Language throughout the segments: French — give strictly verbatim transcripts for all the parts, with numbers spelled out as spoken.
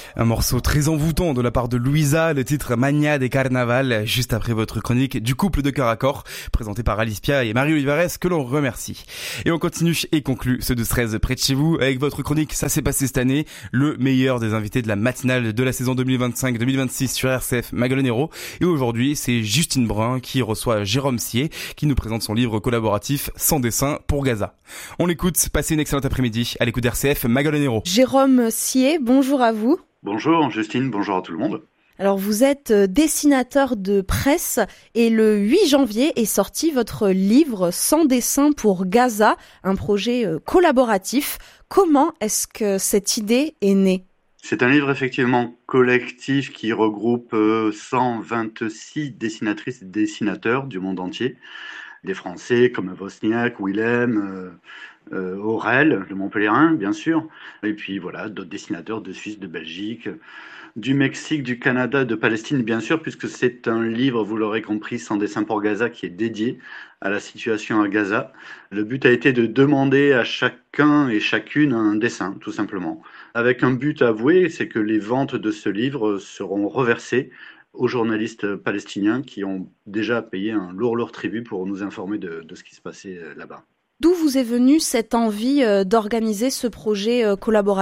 Un morceau très envoûtant de la part de Louisa, le titre Magna de Carnaval, juste après votre chronique du couple de cœur à corps, présenté par Alice Pia et Marie Olivares, que l'on remercie. Et on continue et conclut ce douze treize près de chez vous avec votre chronique Ça s'est passé cette année, le meilleur des invités de la matinale de la saison deux mille vingt-cinq deux mille vingt-six sur R C F Magalonero. Et aujourd'hui, c'est Justine Brun qui reçoit Jérôme Sier, qui nous présente son livre collaboratif Sans dessin pour Gaza. On l'écoute, passez une excellente après-midi à l'écoute d'R C F Magalonero. Jérôme Sier, bonjour à vous. Bonjour Justine, bonjour à tout le monde. Alors vous êtes dessinateur de presse et le huit janvier est sorti votre livre Sans dessin pour Gaza, un projet collaboratif. Comment est-ce que cette idée est née ? C'est un livre effectivement collectif qui regroupe cent vingt-six dessinatrices et dessinateurs du monde entier. Des Français comme Wozniak, Willem, euh, euh, Aurel, le Montpellierin, bien sûr. Et puis voilà, d'autres dessinateurs de Suisse, de Belgique, du Mexique, du Canada, de Palestine, bien sûr, puisque c'est un livre, vous l'aurez compris, Sans dessin pour Gaza, qui est dédié à la situation à Gaza. Le but a été de demander à chacun et chacune un dessin, tout simplement. Avec un but avoué, c'est que les ventes de ce livre seront reversées aux journalistes palestiniens qui ont déjà payé un lourd, lourd tribut pour nous informer de, de ce qui se passait là-bas. D'où vous est venue cette envie d'organiser ce projet collaboratif ?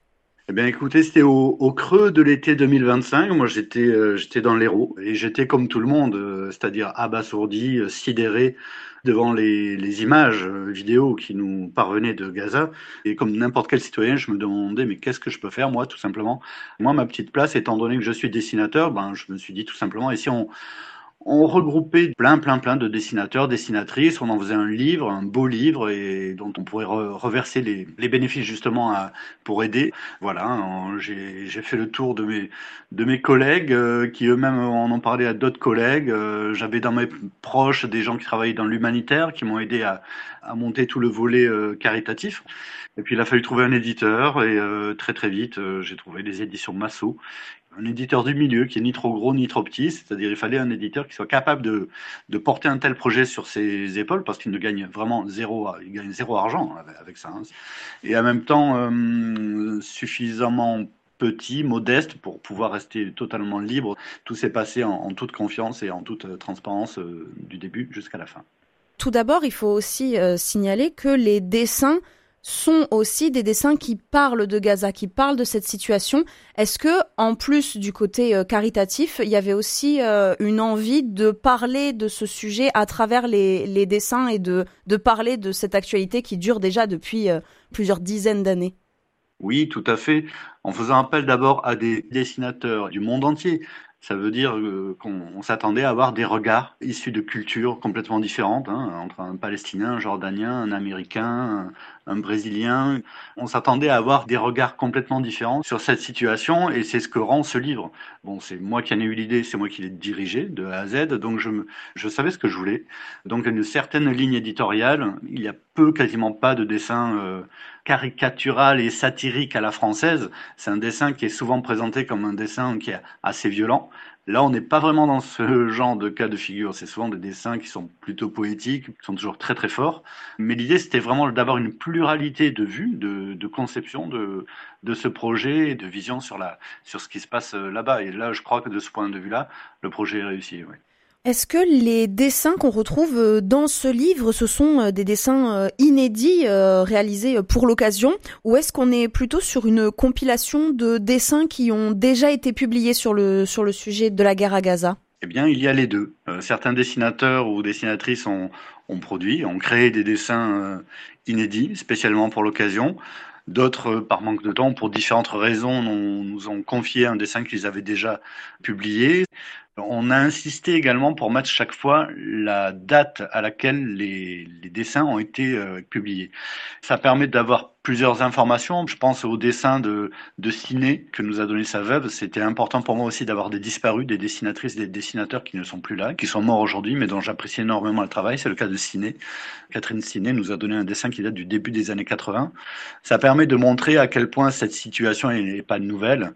Eh bien, écoutez, c'était au, au creux de l'été deux mille vingt-cinq. Moi, j'étais, euh, j'étais dans l'Hérault et j'étais comme tout le monde, euh, c'est-à-dire abasourdi, euh, sidéré devant les, les images euh, vidéo qui nous parvenaient de Gaza. Et comme n'importe quel citoyen, je me demandais, mais qu'est-ce que je peux faire, moi, tout simplement ? Moi, ma petite place, étant donné que je suis dessinateur, ben, je me suis dit tout simplement, et si on... On regroupait plein, plein, plein de dessinateurs, dessinatrices. On en faisait un livre, un beau livre, et dont on pourrait re- reverser les, les bénéfices justement à, pour aider. Voilà, en- j'ai, j'ai fait le tour de mes, de mes collègues euh, qui eux-mêmes en ont parlé à d'autres collègues. Euh, j'avais dans mes proches des gens qui travaillaient dans l'humanitaire, qui m'ont aidé à, à monter tout le volet euh, caritatif. Et puis il a fallu trouver un éditeur, et euh, très très vite, euh, j'ai trouvé les éditions Massot. Un éditeur du milieu qui est ni trop gros ni trop petit, c'est-à-dire il fallait un éditeur qui soit capable de, de porter un tel projet sur ses épaules parce qu'il ne gagne vraiment zéro, il gagne zéro argent avec, avec ça. Hein. Et en même temps euh, suffisamment petit, modeste pour pouvoir rester totalement libre. Tout s'est passé en, en toute confiance et en toute transparence euh, du début jusqu'à la fin. Tout d'abord, il faut aussi euh, signaler que les dessins sont aussi des dessins qui parlent de Gaza, qui parlent de cette situation. Est-ce que, en plus du côté euh, caritatif, il y avait aussi euh, une envie de parler de ce sujet à travers les, les dessins et de, de parler de cette actualité qui dure déjà depuis euh, plusieurs dizaines d'années ? Oui, tout à fait. En faisant appel d'abord à des dessinateurs du monde entier. Ça veut dire euh, qu'on on s'attendait à avoir des regards issus de cultures complètement différentes, hein, entre un Palestinien, un Jordanien, un Américain, un, un Brésilien. On s'attendait à avoir des regards complètement différents sur cette situation et c'est ce que rend ce livre. Bon, c'est moi qui en ai eu l'idée, c'est moi qui l'ai dirigé de A à Z, donc je, me, je savais ce que je voulais. Donc une certaine ligne éditoriale, il y a peu, quasiment pas de dessin euh, caricatural et satirique à la française. C'est un dessin qui est souvent présenté comme un dessin qui est assez violent. Là, on n'est pas vraiment dans ce genre de cas de figure. C'est souvent des dessins qui sont plutôt poétiques, qui sont toujours très très forts. Mais l'idée, c'était vraiment d'avoir une pluralité de vues, de, de conception de, de ce projet et de vision sur, la, sur ce qui se passe là-bas. Et là, je crois que de ce point de vue-là, le projet est réussi. Oui. Est-ce que les dessins qu'on retrouve dans ce livre, ce sont des dessins inédits euh, réalisés pour l'occasion, ou est-ce qu'on est plutôt sur une compilation de dessins qui ont déjà été publiés sur le, sur le sujet de la guerre à Gaza ? Eh bien, il y a les deux. Euh, certains dessinateurs ou dessinatrices ont, ont produit, ont créé des dessins euh, inédits, spécialement pour l'occasion. D'autres, par manque de temps, pour différentes raisons, nous, nous ont confié un dessin qu'ils avaient déjà publié. On a insisté également pour mettre chaque fois la date à laquelle les, les dessins ont été euh, publiés. Ça permet d'avoir plusieurs informations. Je pense au dessin de, de Ciné que nous a donné sa veuve. C'était important pour moi aussi d'avoir des disparus, des dessinatrices, des dessinateurs qui ne sont plus là, qui sont morts aujourd'hui, mais dont j'apprécie énormément le travail. C'est le cas de Ciné. Catherine Ciné nous a donné un dessin qui date du début des années quatre-vingts. Ça permet de montrer à quel point cette situation n'est pas nouvelle.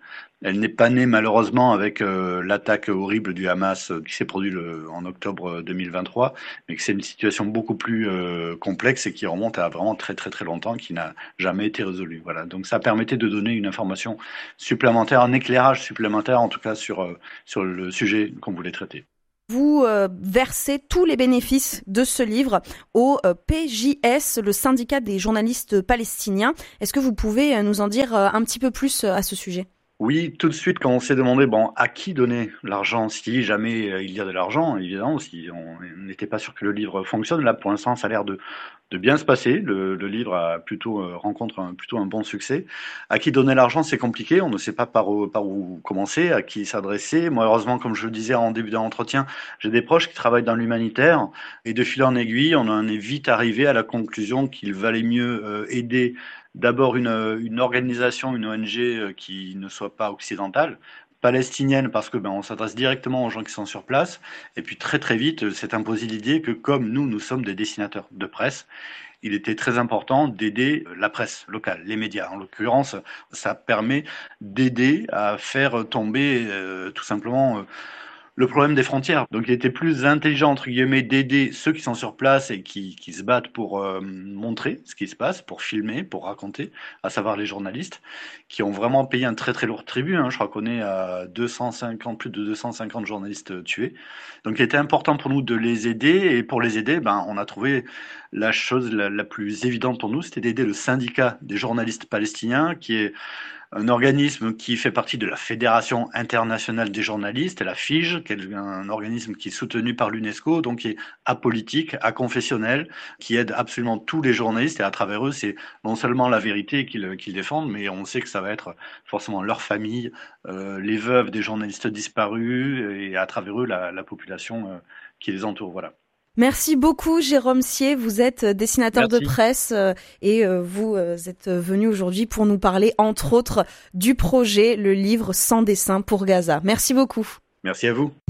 Elle n'est pas née malheureusement avec euh, l'attaque horrible du Hamas euh, qui s'est produite le, en octobre deux mille vingt-trois, mais que c'est une situation beaucoup plus euh, complexe et qui remonte à vraiment très très très longtemps, qui n'a jamais été résolue. Voilà. Donc ça permettait de donner une information supplémentaire, un éclairage supplémentaire en tout cas sur, euh, sur le sujet qu'on voulait traiter. Vous euh, versez tous les bénéfices de ce livre au euh, P J S, le syndicat des journalistes palestiniens. Est-ce que vous pouvez euh, nous en dire euh, un petit peu plus euh, à ce sujet ? Oui, tout de suite, quand on s'est demandé bon, à qui donner l'argent, si jamais euh, il y a de l'argent, évidemment, si on n'était pas sûr que le livre fonctionne, là pour l'instant ça a l'air de, de bien se passer, le, le livre a plutôt, euh, rencontre un, plutôt un bon succès. À qui donner l'argent, c'est compliqué, on ne sait pas par où, par où commencer, à qui s'adresser. Moi, heureusement, comme je le disais en début d'entretien, j'ai des proches qui travaillent dans l'humanitaire, et de fil en aiguille, on en est vite arrivé à la conclusion qu'il valait mieux euh, aider d'abord une, une organisation, une O N G qui ne soit pas occidentale, palestinienne parce que ben, on s'adresse directement aux gens qui sont sur place, et puis très très vite s'est imposé l'idée que comme nous, nous sommes des dessinateurs de presse, il était très important d'aider la presse locale, les médias. En l'occurrence, ça permet d'aider à faire tomber euh, tout simplement... Euh, le problème des frontières. Donc il était plus intelligent, entre guillemets, d'aider ceux qui sont sur place et qui, qui se battent pour euh, montrer ce qui se passe, pour filmer, pour raconter, à savoir les journalistes, qui ont vraiment payé un très très lourd tribut. Hein. Je crois qu'on est à deux cent cinquante, plus de deux cent cinquante journalistes tués. Donc il était important pour nous de les aider, et pour les aider, ben, on a trouvé la chose la, la plus évidente pour nous, c'était d'aider le syndicat des journalistes palestiniens, qui est un organisme qui fait partie de la Fédération internationale des journalistes, la F I J, qui est un organisme qui est soutenu par l'UNESCO, donc qui est apolitique, aconfessionnel, qui aide absolument tous les journalistes, et à travers eux, c'est non seulement la vérité qu'ils, qu'ils défendent, mais on sait que ça va être forcément leur famille, euh, les veuves des journalistes disparus, et à travers eux, la, la population euh, qui les entoure. Voilà. Merci beaucoup Jérôme Sier, vous êtes dessinateur Merci. de presse euh, et euh, vous euh, êtes venu aujourd'hui pour nous parler entre autres du projet, le livre Sans dessin pour Gaza. Merci beaucoup. Merci à vous.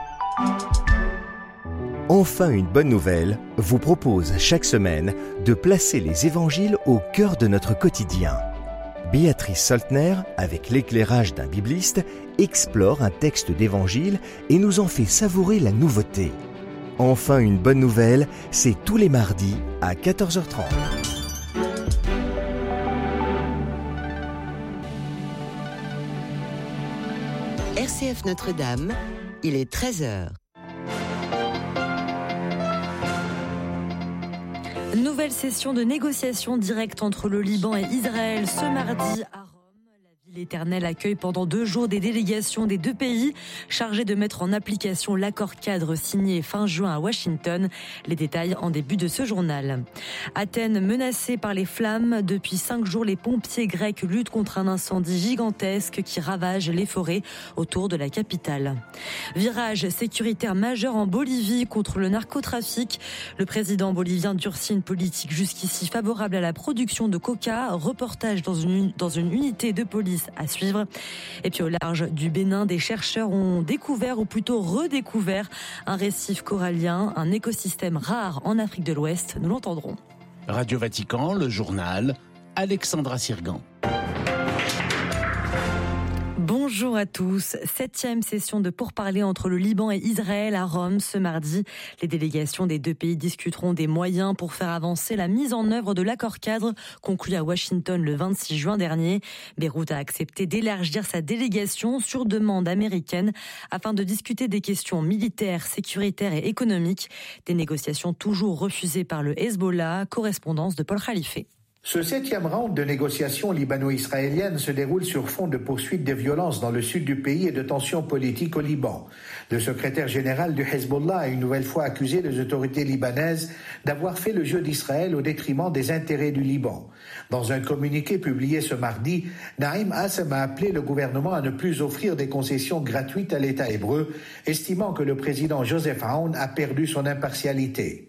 Enfin une bonne nouvelle vous propose chaque semaine de placer les évangiles au cœur de notre quotidien. Béatrice Soltner, avec l'éclairage d'un bibliste, explore un texte d'évangile et nous en fait savourer la nouveauté. Enfin une bonne nouvelle, c'est tous les mardis à quatorze heures trente. R C F Notre-Dame, il est treize heures. Nouvelle session de négociation directe entre le Liban et Israël ce mardi à Rome. La ville éternelle accueille pendant deux jours des délégations des deux pays chargées de mettre en application l'accord cadre signé fin juin à Washington. Les détails en début de ce journal. Athènes menacée par les flammes. Depuis cinq jours, les pompiers grecs luttent contre un incendie gigantesque qui ravage les forêts autour de la capitale. Virage sécuritaire majeur en Bolivie contre le narcotrafic. Le président bolivien durcit une politique jusqu'ici favorable à la production de coca. Reportage dans une, dans une unité de police à suivre. Et puis au large du Bénin, des chercheurs ont découvert, ou plutôt redécouvert, un récif corallien, un écosystème rare en Afrique de l'Ouest. Nous l'entendrons. Radio Vatican, le journal, Alexandra Sirgan. Bonjour à tous. Septième session de pourparlers entre le Liban et Israël à Rome ce mardi. Les délégations des deux pays discuteront des moyens pour faire avancer la mise en œuvre de l'accord cadre conclu à Washington le vingt-six juin dernier. Beyrouth a accepté d'élargir sa délégation sur demande américaine afin de discuter des questions militaires, sécuritaires et économiques. Des négociations toujours refusées par le Hezbollah. Correspondance de Paul Khalife. Ce septième round de négociations libano-israéliennes se déroule sur fond de poursuites de violences dans le sud du pays et de tensions politiques au Liban. Le secrétaire général du Hezbollah a une nouvelle fois accusé les autorités libanaises d'avoir fait le jeu d'Israël au détriment des intérêts du Liban. Dans un communiqué publié ce mardi, Naïm Assem a appelé le gouvernement à ne plus offrir des concessions gratuites à l'État hébreu, estimant que le président Joseph Aoun a perdu son impartialité.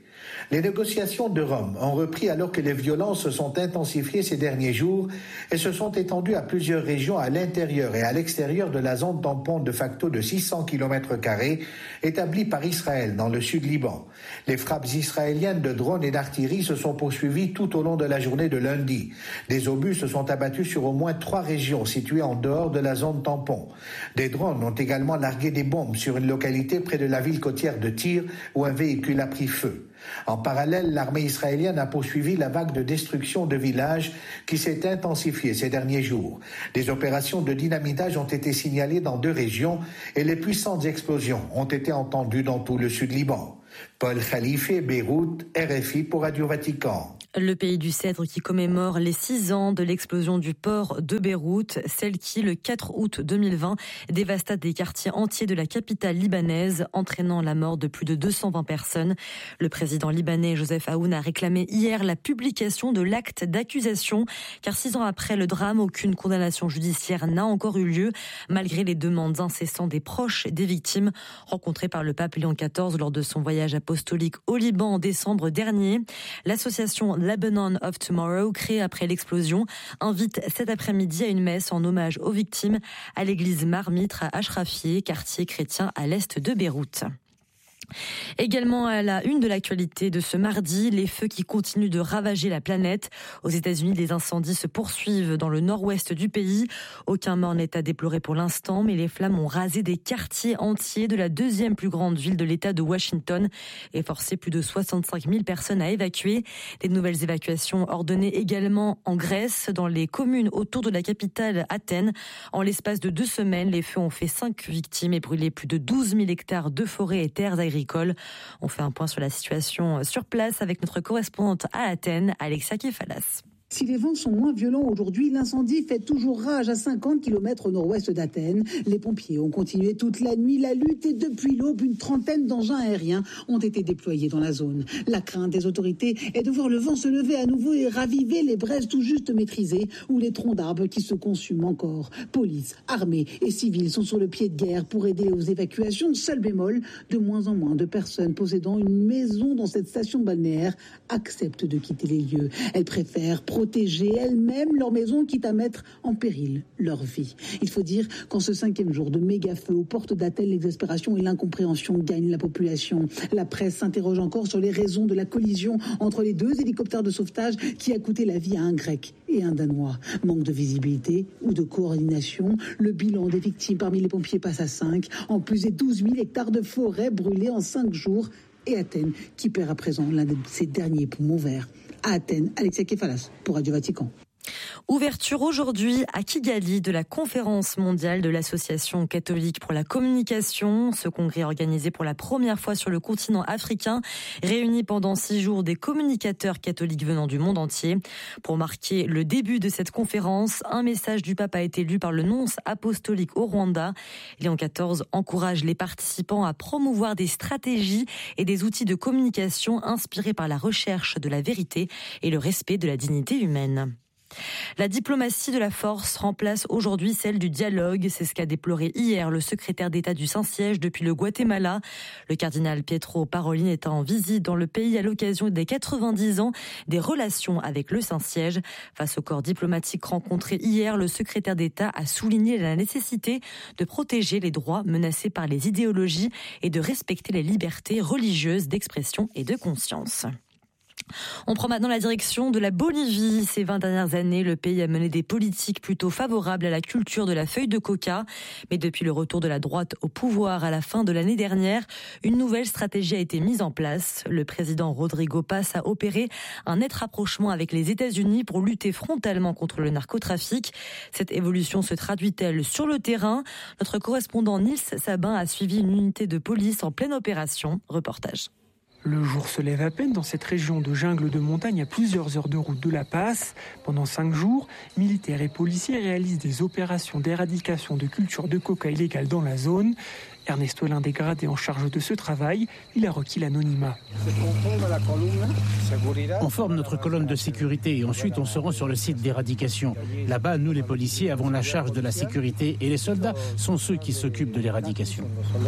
Les négociations de Rome ont repris alors que les violences se sont intensifiées ces derniers jours et se sont étendues à plusieurs régions à l'intérieur et à l'extérieur de la zone tampon de facto de six cents kilomètres carrés établie par Israël dans le sud Liban. Les frappes israéliennes de drones et d'artillerie se sont poursuivies tout au long de la journée de lundi. Des obus se sont abattus sur au moins trois régions situées en dehors de la zone tampon. Des drones ont également largué des bombes sur une localité près de la ville côtière de Tyr où un véhicule a pris feu. En parallèle, l'armée israélienne a poursuivi la vague de destruction de villages qui s'est intensifiée ces derniers jours. Des opérations de dynamitage ont été signalées dans deux régions et les puissantes explosions ont été entendues dans tout le sud Liban. Paul Khalife, Beyrouth, R F I pour Radio Vatican. Le pays du Cèdre qui commémore les six ans de l'explosion du port de Beyrouth, celle qui, le quatre août deux mille vingt, dévasta des quartiers entiers de la capitale libanaise, entraînant la mort de plus de deux cent vingt personnes. Le président libanais Joseph Aoun a réclamé hier la publication de l'acte d'accusation, car six ans après le drame, aucune condamnation judiciaire n'a encore eu lieu, malgré les demandes incessantes des proches des victimes, rencontrés par le pape Léon quatorze lors de son voyage apostolique au Liban en décembre dernier. L'association Lebanon of Tomorrow, créée après l'explosion, invite cet après-midi à une messe en hommage aux victimes à l'église Marmitre à Ashrafieh, quartier chrétien à l'est de Beyrouth. Également à la une de l'actualité de ce mardi, les feux qui continuent de ravager la planète. Aux États-Unis, les incendies se poursuivent dans le nord-ouest du pays. Aucun mort n'est à déplorer pour l'instant, mais les flammes ont rasé des quartiers entiers de la deuxième plus grande ville de l'État de Washington et forcé plus de soixante-cinq mille personnes à évacuer. Des nouvelles évacuations ordonnées également en Grèce, dans les communes autour de la capitale Athènes. En l'espace de deux semaines, les feux ont fait cinq victimes et brûlé plus de douze mille hectares de forêts et terres agricoles. On fait un point sur la situation sur place avec notre correspondante à Athènes, Alexia Kefalas. Si les vents sont moins violents aujourd'hui, l'incendie fait toujours rage à cinquante kilomètres au nord-ouest d'Athènes. Les pompiers ont continué toute la nuit la lutte et depuis l'aube, une trentaine d'engins aériens ont été déployés dans la zone. La crainte des autorités est de voir le vent se lever à nouveau et raviver les braises tout juste maîtrisées ou les troncs d'arbres qui se consument encore. Police, armée et civils sont sur le pied de guerre pour aider aux évacuations. Seul bémol, de moins en moins de personnes possédant une maison dans cette station balnéaire acceptent de quitter les lieux. Elles préfèrent protéger elles-mêmes leur maison, quitte à mettre en péril leur vie. Il faut dire qu'en ce cinquième jour de méga-feu aux portes d'Athènes, l'exaspération et l'incompréhension gagnent la population. La presse s'interroge encore sur les raisons de la collision entre les deux hélicoptères de sauvetage qui a coûté la vie à un Grec et un Danois. Manque de visibilité ou de coordination, le bilan des victimes parmi les pompiers passe à cinq, en plus des douze mille hectares de forêt brûlés en cinq jours. Et Athènes qui perd à présent l'un de ses derniers poumons verts. À Athènes, Alexia Kefalas pour Radio Vatican. Ouverture aujourd'hui à Kigali de la conférence mondiale de l'Association catholique pour la communication. Ce congrès organisé pour la première fois sur le continent africain réunit pendant six jours des communicateurs catholiques venant du monde entier. Pour marquer le début de cette conférence, un message du pape a été lu par le nonce apostolique au Rwanda. Léon quatorze encourage les participants à promouvoir des stratégies et des outils de communication inspirés par la recherche de la vérité et le respect de la dignité humaine. La diplomatie de la force remplace aujourd'hui celle du dialogue. C'est ce qu'a déploré hier le secrétaire d'État du Saint-Siège depuis le Guatemala. Le cardinal Pietro Parolin est en visite dans le pays à l'occasion des quatre-vingt-dix ans des relations avec le Saint-Siège. Face au corps diplomatique rencontré hier, le secrétaire d'État a souligné la nécessité de protéger les droits menacés par les idéologies et de respecter les libertés religieuses d'expression et de conscience. On prend maintenant la direction de la Bolivie. Ces vingt dernières années, le pays a mené des politiques plutôt favorables à la culture de la feuille de coca. Mais depuis le retour de la droite au pouvoir à la fin de l'année dernière, une nouvelle stratégie a été mise en place. Le président Rodrigo Paz a opéré un net rapprochement avec les États-Unis pour lutter frontalement contre le narcotrafic. Cette évolution se traduit-elle sur le terrain ? Notre correspondant Nils Sabin a suivi une unité de police en pleine opération. Reportage. Le jour se lève à peine dans cette région de jungle de montagne à plusieurs heures de route de La Paz. Pendant cinq jours, militaires et policiers réalisent des opérations d'éradication de culture de coca illégale dans la zone. Ernesto est l'un des gradés en charge de ce travail. Il a requis l'anonymat. On forme notre colonne de sécurité et ensuite on se rend sur le site d'éradication. Là-bas, nous les policiers avons la charge de la sécurité et les soldats sont ceux qui s'occupent de l'éradication.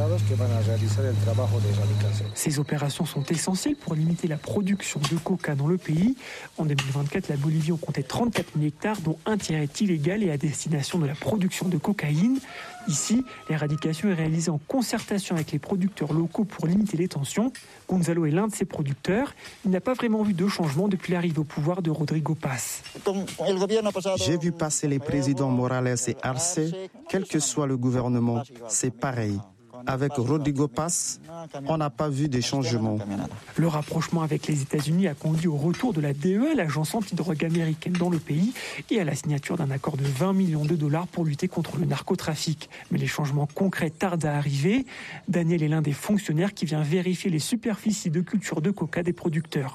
Ces opérations sont essentielles pour limiter la production de coca dans le pays. En deux mille vingt-quatre, la Bolivie en comptait trente-quatre mille hectares, dont un tiers est illégal et à destination de la production de cocaïne. Ici, l'éradication est réalisée en concertation avec les producteurs locaux pour limiter les tensions. Gonzalo est l'un de ces producteurs. Il n'a pas vraiment vu de changement depuis l'arrivée au pouvoir de Rodrigo Paz. J'ai vu passer les présidents Morales et Arce. Quel que soit le gouvernement, c'est pareil. Avec Rodrigo Paz, on n'a pas vu des changements. Le rapprochement avec les États-Unis a conduit au retour de la D E A, l'agence antidrogue américaine dans le pays, et à la signature d'un accord de vingt millions de dollars pour lutter contre le narcotrafic. Mais les changements concrets tardent à arriver. Daniel est l'un des fonctionnaires qui vient vérifier les superficies de culture de coca des producteurs.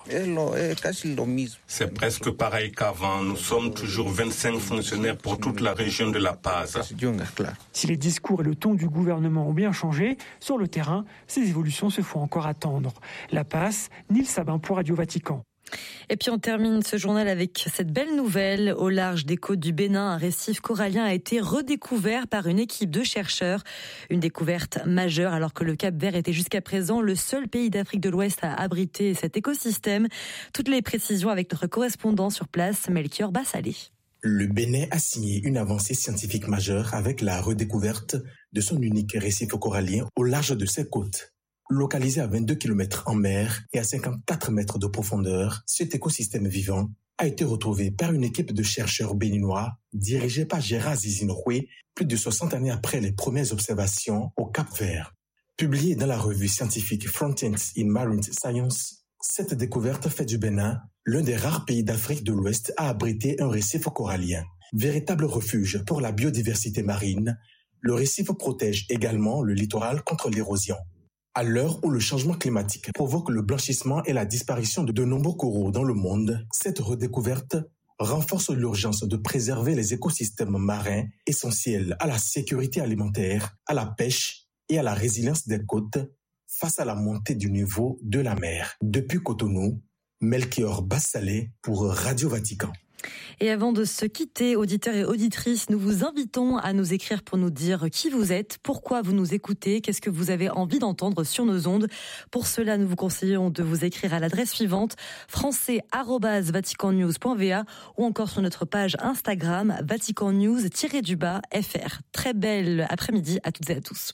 C'est presque pareil qu'avant. Nous sommes toujours vingt-cinq fonctionnaires pour toute la région de La Paz. Si les discours et le ton du gouvernement ont bien changé, sur le terrain, ces évolutions se font encore attendre. La Paz, Nils Sabin pour Radio Vatican. Et puis on termine ce journal avec cette belle nouvelle. Au large des côtes du Bénin, un récif corallien a été redécouvert par une équipe de chercheurs. Une découverte majeure alors que le Cap-Vert était jusqu'à présent le seul pays d'Afrique de l'Ouest à abriter cet écosystème. Toutes les précisions avec notre correspondant sur place, Melchior Bassalé. Le Bénin a signé une avancée scientifique majeure avec la redécouverte de son unique récif corallien au large de ses côtes. Localisé à vingt-deux kilomètres en mer et à cinquante-quatre mètres de profondeur, cet écosystème vivant a été retrouvé par une équipe de chercheurs béninois dirigée par Gérard Zizinoué, plus de soixante années après les premières observations au Cap-Vert. Publiée dans la revue scientifique Frontiers in Marine Science, cette découverte fait du Bénin l'un des rares pays d'Afrique de l'Ouest à abriter un récif corallien. Véritable refuge pour la biodiversité marine, le récif protège également le littoral contre l'érosion. À l'heure où le changement climatique provoque le blanchissement et la disparition de de nombreux coraux dans le monde, cette redécouverte renforce l'urgence de préserver les écosystèmes marins essentiels à la sécurité alimentaire, à la pêche et à la résilience des côtes face à la montée du niveau de la mer. Depuis Cotonou, Melchior Bassalé pour Radio Vatican. Et avant de se quitter, auditeurs et auditrices, nous vous invitons à nous écrire pour nous dire qui vous êtes, pourquoi vous nous écoutez, qu'est-ce que vous avez envie d'entendre sur nos ondes. Pour cela, nous vous conseillons de vous écrire à l'adresse suivante, français arobase vatican news point v a ou encore sur notre page Instagram, vatican news tiret du bas F R. Très belle après-midi à toutes et à tous.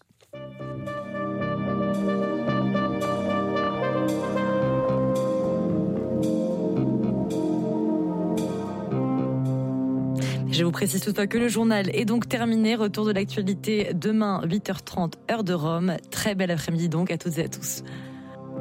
Je vous précise toutefois que le journal est donc terminé. Retour de l'actualité demain, huit heures trente, heure de Rome. Très bel après-midi donc à toutes et à tous.